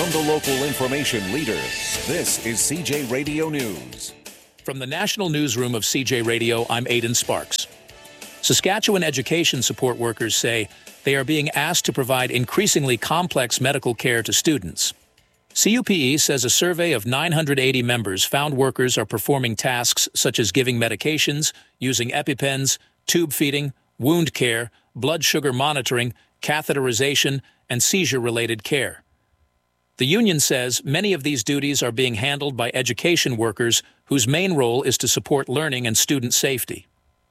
From the local information leader, this is CJ Radio News. From the National Newsroom of CJ Radio, I'm Aidan Sparks. Saskatchewan education support workers say they are being asked to provide increasingly complex medical care to students. CUPE says a survey of 980 members found workers are performing tasks such as giving medications, using EpiPens, tube feeding, wound care, blood sugar monitoring, catheterization, and seizure-related care. The union says many of these duties are being handled by education workers whose main role is to support learning and student safety.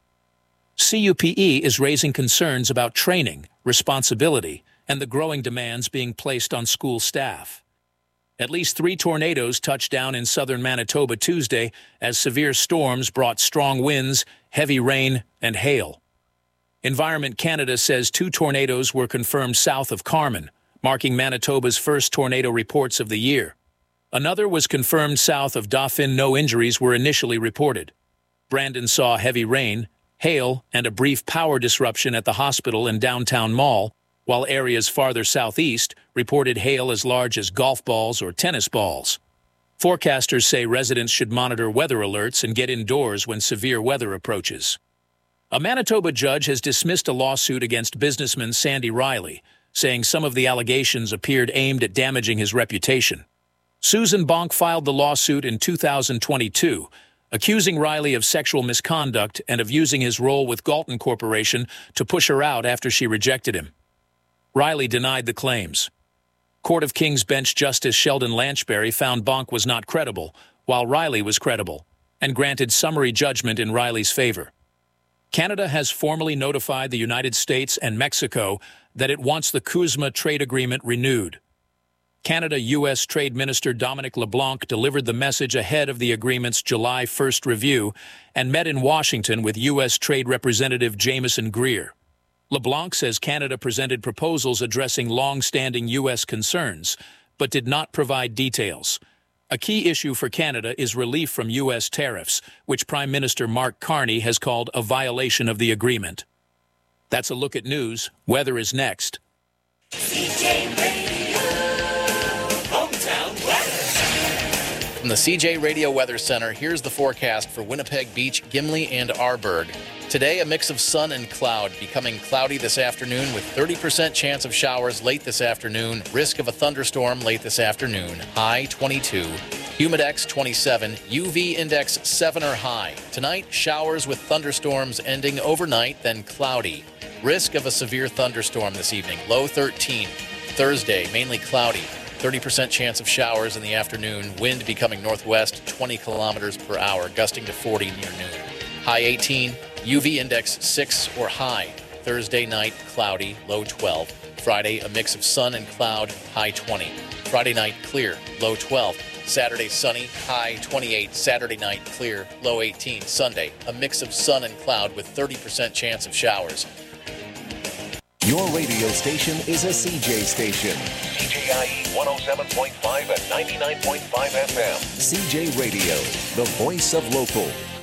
CUPE is raising concerns about training, responsibility, and the growing demands being placed on school staff. At least 3 tornadoes touched down in southern Manitoba Tuesday as severe storms brought strong winds, heavy rain, and hail. Environment Canada says 2 tornadoes were confirmed south of Carman, marking Manitoba's first tornado reports of the year. Another was confirmed south of Dauphin. No injuries were initially reported. Brandon saw heavy rain, hail, and a brief power disruption at the hospital and downtown mall, while areas farther southeast reported hail as large as golf balls or tennis balls. Forecasters say residents should monitor weather alerts and get indoors when severe weather approaches. A Manitoba judge has dismissed a lawsuit against businessman Sandy Riley, saying some of the allegations appeared aimed at damaging his reputation. Susan Bonk filed the lawsuit in 2022, accusing Riley of sexual misconduct and of using his role with Galton Corporation to push her out after she rejected him. Riley denied the claims. Court of King's Bench Justice Sheldon Lanchbury found Bonk was not credible, while Riley was credible, and granted summary judgment in Riley's favor. Canada has formally notified the United States and Mexico that it wants the CUSMA trade agreement renewed. Canada-U.S. Trade Minister Dominic LeBlanc delivered the message ahead of the agreement's July 1st review and met in Washington with U.S. Trade Representative Jameson Greer. LeBlanc says Canada presented proposals addressing long-standing U.S. concerns, but did not provide details. A key issue for Canada is relief from U.S. tariffs, which Prime Minister Mark Carney has called a violation of the agreement. That's a look at news. Weather is next. CJ Radio, hometown weather. From the CJ Radio Weather Center, here's the forecast for Winnipeg Beach, Gimli, and Arborg. Today, a mix of sun and cloud, becoming cloudy this afternoon with 30% chance of showers late this afternoon, risk of a thunderstorm late this afternoon, high 22. Humidex 27, UV index 7 or high. Tonight, showers with thunderstorms ending overnight, then cloudy. Risk of a severe thunderstorm this evening, low 13. Thursday, mainly cloudy. 30% chance of showers in the afternoon, wind becoming northwest 20 kilometers per hour, gusting to 40 near noon. High 18, UV index 6 or high. Thursday night, cloudy, low 12. Friday, a mix of sun and cloud, high 20. Friday night, clear, low 12. Saturday, sunny, high 28. Saturday night, clear, low 18. Sunday, a mix of sun and cloud with 30% chance of showers. Your radio station is a CJ station. CJIE 107.5 and 99.5 FM. CJ Radio, the voice of local.